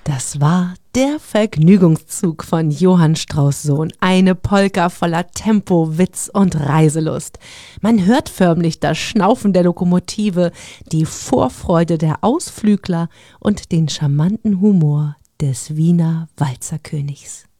Das war der Vergnügungszug von Johann Strauss Sohn. Eine Polka voller Tempo, Witz und Reiselust. Man hört förmlich das Schnaufen der Lokomotive, die Vorfreude der Ausflügler und den charmanten Humor des Wiener Walzerkönigs.